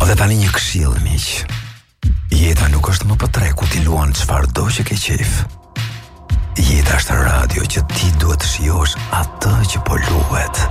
Dhe tani një këshill, miq. Jeta nuk është më për tre ku ti luan çfarëdo që ke qejf. Jeta është radio që ti duhet të shijosh atë që po luan.